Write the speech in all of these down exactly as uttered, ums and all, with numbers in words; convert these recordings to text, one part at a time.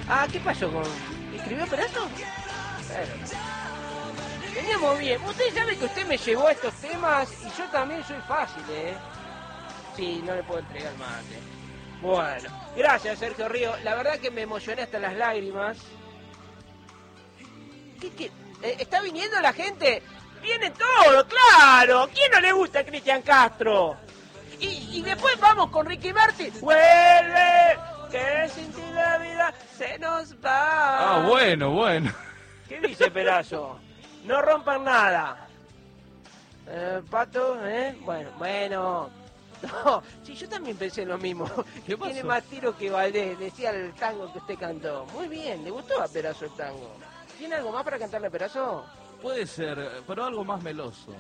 Ah, ¿qué pasó con...? ¿Escribió Perazo? Claro. Veníamos bien. Usted sabe que usted me llevó a estos temas y yo también soy fácil, ¿eh? Sí, no le puedo entregar mate. Bueno, gracias Sergio Río. La verdad que me emocioné hasta las lágrimas. ¿Qué, qué? ¿Eh, ¿Está viniendo la gente? ¡Viene todo, claro! ¿Quién no le gusta a Cristian Castro? Y, y después vamos con Ricky Martin. ¡Vuelve! Que sin ti la vida se nos va. Ah, bueno, bueno. ¿Qué dice Perazo? No rompan nada. Eh, Pato, ¿eh? Bueno, bueno. No, sí, yo también pensé lo mismo. ¿Qué pasó? Tiene más tiro que Valdés, decía el tango que usted cantó. Muy bien, ¿le gustó a Perazo el tango? ¿Tiene algo más para cantarle a Perazo? Puede ser, pero algo más meloso.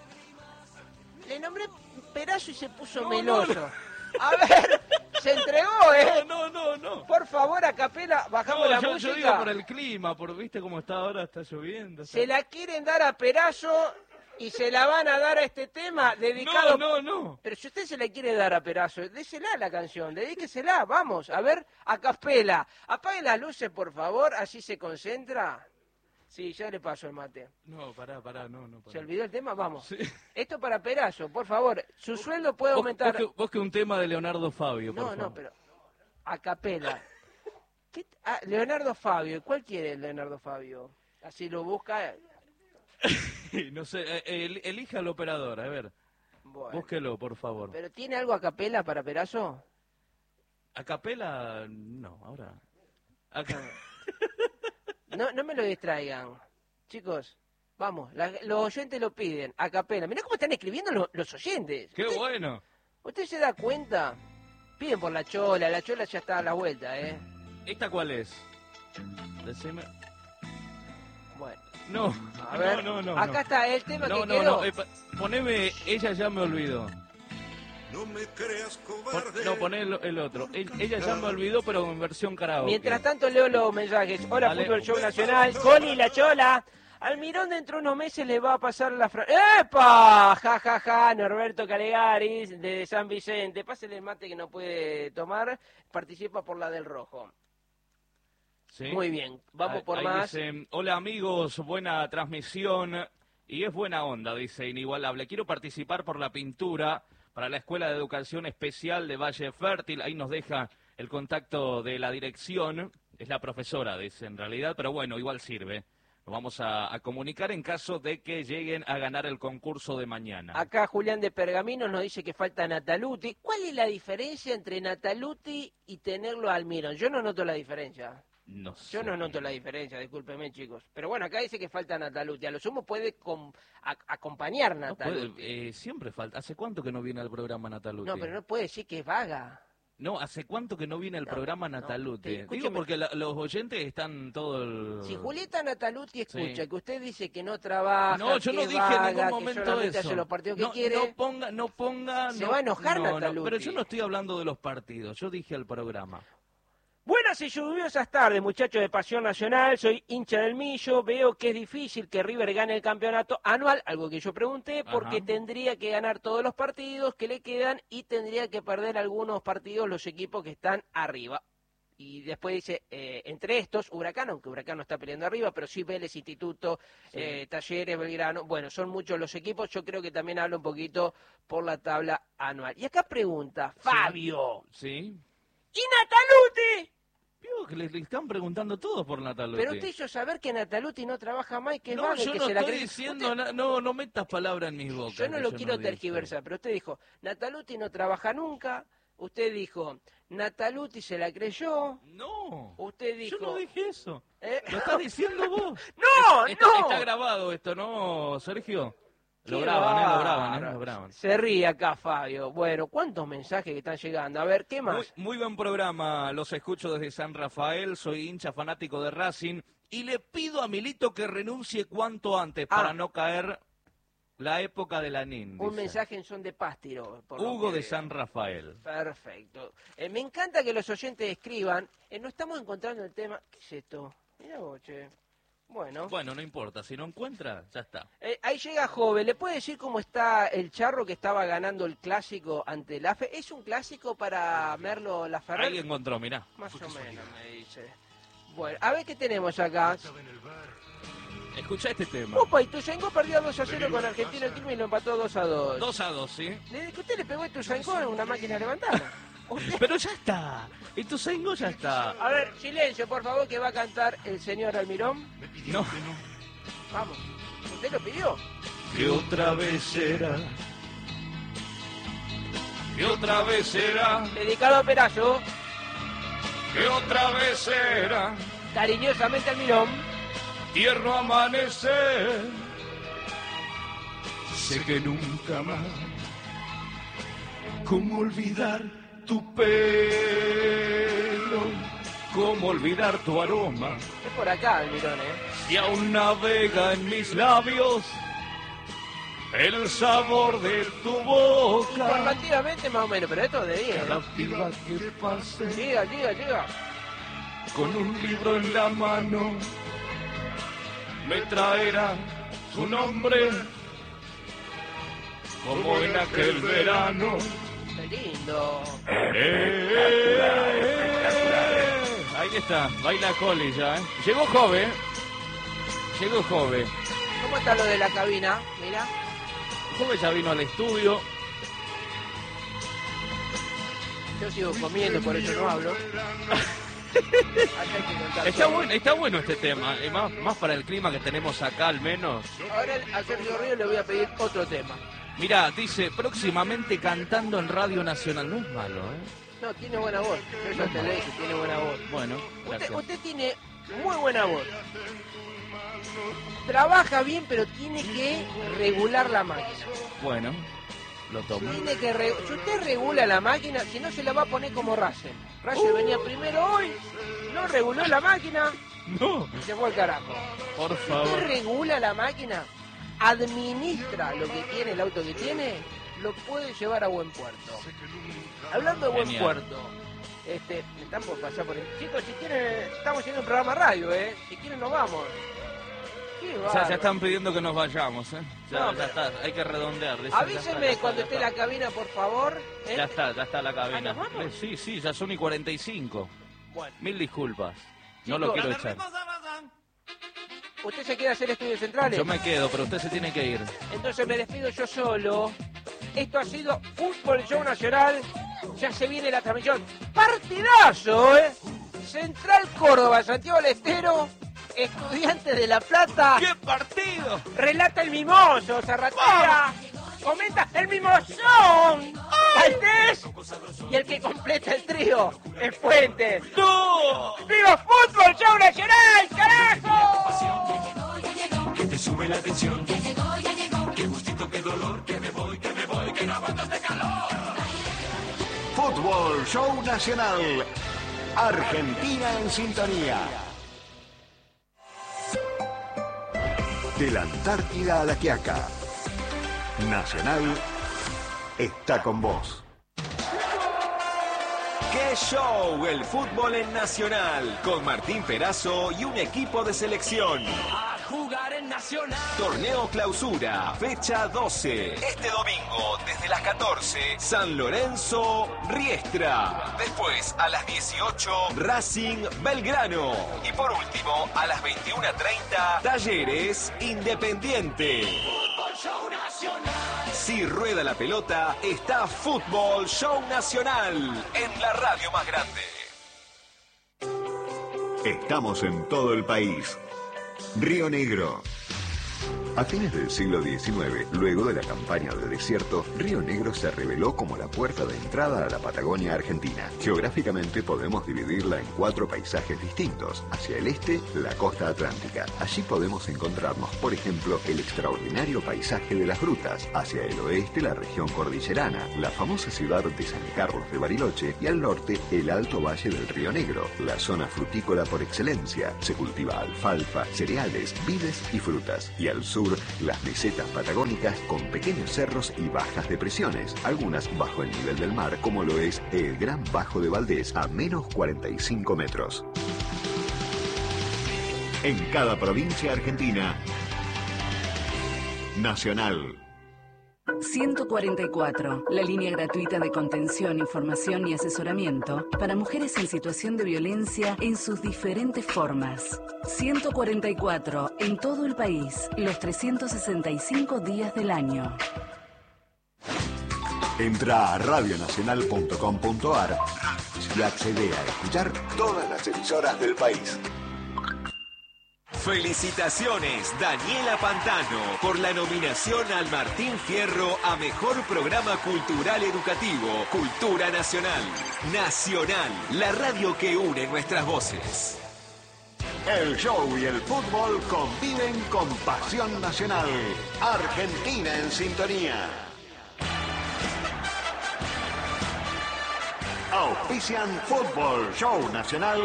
Le nombré Perazo y se puso No, meloso. no, no. A ver, se entregó, ¿eh? No, no, no, no. Por favor, a capela, bajamos No, la yo, música. yo digo por el clima, por viste cómo está ahora, está lloviendo. Está... Se la quieren dar a Perazo y se la van a dar a este tema dedicado... No, no, no. Pero si usted se la quiere dar a Perazo, désela la canción, dedíquesela, vamos, a ver, a capela. Apague las luces, por favor, así se concentra. Sí, ya le paso el mate. No, pará, pará, no, no. Pará. ¿Se olvidó el tema? Vamos. Sí. Esto para Perazo, por favor. Su sueldo puede Vos, aumentar... vos, que, vos que un tema de Leonardo Fabio, por No, favor. no, pero a capela. ¿Qué? Ah, Leonardo Fabio. ¿Cuál quiere Leonardo Fabio? Así lo busca. No sé, eh, el, elija al operador, a ver. Bueno. Búsquelo, por favor. ¿Pero tiene algo a capela para Perazo? ¿A capela? No, ahora. Acá. No, no me lo distraigan. Chicos, vamos, la- los oyentes lo piden, a capela. Mirá cómo están escribiendo lo- los oyentes. ¡Qué ¿Usted, bueno! ¿Usted se da cuenta? Piden por la chola, la chola ya está a la vuelta, ¿eh? ¿Esta cuál es? Decime. Bueno, No, a ver, no, no, no. acá no. está el tema No, que no, quedó. no, eh, pa- poneme, ella ya me olvidó. No me creas Pon- cobarde. no, poné el, el otro. El- ella ya me olvidó, pero en versión karaoke. Mientras tanto leo los mensajes. Hola, Dale. Fútbol Show Nacional. Coli, la chola. Almirón dentro de unos meses le va a pasar la frase. ¡Epa! Ja, ja, ja. Norberto Calegaris de San Vicente. Pásele el mate que no puede tomar. Participa por la del rojo. ¿Sí? Muy bien. Vamos Ahí- por ahí más. dice, hola amigos, buena transmisión. Y es buena onda, dice Inigualable. Quiero participar por la pintura para la Escuela de Educación Especial de Valle Fértil. Ahí nos deja el contacto de la dirección. Es la profesora, dice en realidad, pero bueno, igual sirve. Lo vamos a, a comunicar en caso de que lleguen a ganar el concurso de mañana. Acá Julián de Pergaminos nos dice que falta Nataluti. ¿Cuál es la diferencia entre Nataluti y tenerlo a Almirón? Yo no noto la diferencia. No sé. Yo no noto la diferencia, discúlpeme chicos. Pero bueno, acá dice que falta Nataluti. A lo sumo puede com- a- acompañar No puede, Nataluti. eh, siempre falta. ¿Hace cuánto que no viene al programa Nataluti? No, pero no puede decir que es vaga. No, ¿hace cuánto que no viene al No, programa no, Nataluti? te- Digo escúcheme. porque la- los oyentes están todo el... Si Julieta Nataluti escucha Sí. que usted dice que no trabaja, No, yo que no es dije vaga, en ningún que momento solamente eso. hace los partidos que no, quiere, no ponga, no ponga... se no- va a enojar no, no, Nataluti. pero yo no estoy hablando de los partidos, yo dije al programa. Buenas y lluviosas tardes, muchachos de Pasión Nacional. Soy hincha del Millo. Veo que es difícil que River gane el campeonato anual, algo que yo pregunté, porque Ajá. tendría que ganar todos los partidos que le quedan y tendría que perder algunos partidos los equipos que están arriba. Y después dice, eh, entre estos, Huracán, aunque Huracán no está peleando arriba, pero sí Vélez, Instituto, Sí. eh, Talleres, Belgrano. Bueno, son muchos los equipos. Yo creo que también habla un poquito por la tabla anual. Y acá pregunta, Fabio, ¿Sí? ¿y Nataluti? Digo que le, le están preguntando todos por Nataluti. Pero usted hizo saber que Nataluti no trabaja más y que es No, vaga y yo que no se la estoy cree. diciendo... Usted- na- No, no metas palabras en mis bocas. Yo no que lo quiero dije. tergiversar, pero usted dijo, Nataluti no trabaja nunca. Usted dijo, Nataluti se la creyó. No, Usted dijo... yo no dije eso. ¿Eh? Lo estás diciendo vos. ¡No, Está, no! está grabado esto, ¿no, Sergio? Lo Qué graban, ¿eh? Lo graban, ¿eh? bárbaro. Lo graban. Se ríe acá, Fabio. Bueno, ¿cuántos mensajes que están llegando? A ver, ¿qué más? Muy, muy buen programa, los escucho desde San Rafael, soy hincha fanático de Racing y le pido a Milito que renuncie cuanto antes Ah. para no caer la época de la Nin. Un dice. mensaje en son de Pástiro. por lo Hugo que de veo. San Rafael. Perfecto. Eh, me encanta que los oyentes escriban. Eh, no estamos encontrando el tema. ¿Qué es esto? Mira vos, che. Bueno. Bueno, no importa, si no encuentra, ya está. Eh, ahí llega Jove. ¿Le puede decir cómo está el Charro que estaba ganando el clásico ante el A F E? ¿Es un clásico para Merlo Laferrer? Ahí encontró, mirá. Más o menos, me dice. Bueno, a ver qué tenemos acá. Escucha este tema. Opa, Ituzaingó perdió dos a cero con Argentina, el Quilmes y lo empató dos a dos. dos a dos, ¿sí? Desde que usted le pegó a Ituzaingó en una máquina levantada. Usted... Pero ya está. Ituzaingó ya está. A ver, silencio, por favor, que va a cantar el señor Almirón. No. Vamos. ¿Usted lo pidió? Que otra vez será. Que otra vez será. Dedicado a Perazo. Que otra vez será. Cariñosamente Almirón. Tierno amanecer. Sé que nunca más. ¿Cómo olvidar tu pelo? ¿Cómo olvidar tu aroma? Es por acá, Almirón, ¿eh? Y aún navega en mis labios el sabor de tu boca. Informativamente más o menos, pero esto es de diez. Cada piba que pase Llega, llega, llega. con un libro en la mano me traerá su nombre como en aquel verano. Qué lindo. Eh, eh, eh. Ahí está, baila Coli ya, ¿eh? Llegó Jove, llegó Jove. ¿Cómo está lo de la cabina? Mira. Jove ya vino al estudio. Yo sigo comiendo, por eso no hablo. Está bueno, está bueno este tema, y más, más para el clima que tenemos acá al menos. Ahora a Sergio Ríos le voy a pedir otro tema. Mirá, dice, próximamente cantando en Radio Nacional. No es malo, ¿eh? No, tiene buena voz. Yo ya te lo dije, tiene buena voz. Bueno, Usted, gracias. usted tiene muy buena voz. Trabaja bien, pero tiene que regular la máquina. Bueno, lo tomo. Tiene que re... Si usted regula la máquina, si no se la va a poner como Russell. Russell Uh. venía primero hoy, no reguló la máquina No, y se fue al carajo. por Si usted favor. regula la máquina, administra lo que tiene, el auto que tiene, lo puede llevar a buen puerto. Hablando de buen Genial. puerto, este, me están por pasar por el... Chicos, si quieren, estamos haciendo un programa radio, ¿eh? Si quieren nos vamos. Qué O sea, bárbaro. ya están pidiendo que nos vayamos, ¿eh? Ya, No, ya pero- está, hay que redondear. dicen, ya está, ya Avísenme está, cuando ya esté está. la cabina, por favor. ¿eh? Ya está, ya está la cabina. Ah, ¿nos vamos? Eh, Sí, sí, ya son y cuarenta y cinco. Bueno, Mil disculpas. No Chicos, lo quiero echar. usted se queda a hacer estudios centrales. Yo me quedo, pero usted se tiene que ir. Entonces me despido yo solo. Esto ha sido Fútbol Show Nacional. Ya se viene la transmisión. Partidazo, ¿eh? Central Córdoba, Santiago del Estero, Estudiantes de La Plata. ¡Qué partido! Relata el mimoso, Zarratea. Comenta el mimosón. Valdés. Y el que completa el trío es Fuentes. ¡No! ¡Viva Fútbol Show Nacional, carajo! Que te sube la tensión. Qué gustito, qué dolor, que me voy, que me voy, que no aguanto este calor. Fútbol Show Nacional. Argentina en sintonía. De la Antártida a la Quiaca. Nacional está con vos. ¡Qué show! El fútbol en Nacional, con Martín Perazo y un equipo de selección. A jugar en Nacional. Torneo Clausura, fecha doce. Este domingo, desde las catorce, San Lorenzo, Riestra. Después, a las dieciocho, Racing, Belgrano. Y por último, a las veintiuna treinta, Talleres, Independiente. Fútbol Show Nacional. Si rueda la pelota, está Fútbol Show Nacional en la radio más grande. Estamos en todo el país. Río Negro. A fines del siglo diecinueve, luego de la campaña de desierto, Río Negro se reveló como la puerta de entrada a la Patagonia Argentina. Geográficamente podemos dividirla en cuatro paisajes distintos. Hacia el este, la costa atlántica. Allí podemos encontrarnos, por ejemplo, el extraordinario paisaje de las grutas. Hacia el oeste, la región cordillerana, la famosa ciudad de San Carlos de Bariloche, y al norte, el alto valle del Río Negro, la zona frutícola por excelencia. Se cultiva alfalfa, cereales, vides y frutas. Y al sur, las mesetas patagónicas con pequeños cerros y bajas depresiones, algunas bajo el nivel del mar, como lo es el Gran Bajo de Valdés, a menos cuarenta y cinco metros. En cada provincia argentina, Nacional. ciento cuarenta y cuatro, la línea gratuita de contención, información y asesoramiento para mujeres en situación de violencia en sus diferentes formas. ciento cuarenta y cuatro, en todo el país, los trescientos sesenta y cinco días del año. Entra a radio nacional punto com punto ar y accede a escuchar todas las emisoras del país. Felicitaciones, Daniela Pantano, por la nominación al Martín Fierro a Mejor Programa Cultural Educativo, Cultura Nacional. Nacional, la radio que une nuestras voces. El show y el fútbol conviven con pasión nacional. Argentina en sintonía. Auspician Fútbol Show Nacional.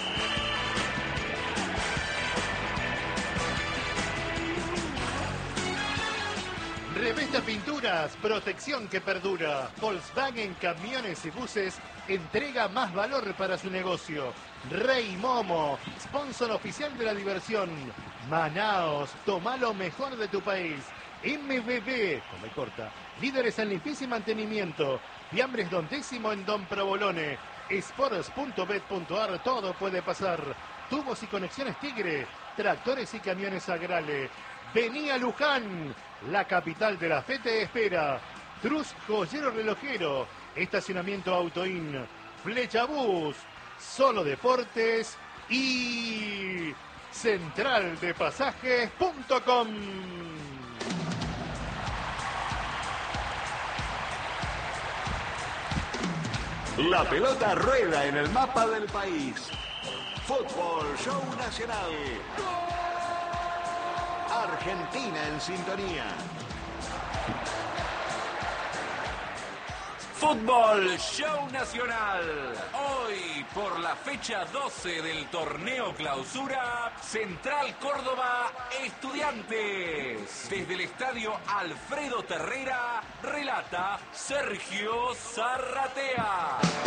Revista Pinturas, protección que perdura. Volkswagen Camiones y Buses entrega más valor para su negocio. Rey Momo, sponsor oficial de la diversión. Manaos, toma lo mejor de tu país. M B B, come corta, líderes en limpieza y mantenimiento. Fiambres Don Décimo en Don Provolone. Sports punto bet punto ar, todo puede pasar. Tubos y conexiones Tigre, tractores y camiones Agrale. Vení a Luján, la capital de la fe te espera. Trus Joyero Relojero, estacionamiento Autoin, Flecha Bus, Solo Deportes y central de pasajes punto com. La pelota rueda en el mapa del país. Fútbol Show Nacional. Argentina en sintonía. Fútbol Show Nacional. Hoy, por la fecha doce del torneo Clausura, Central Córdoba Estudiantes. Desde el estadio Alfredo Terrera, relata Sergio Zarratea.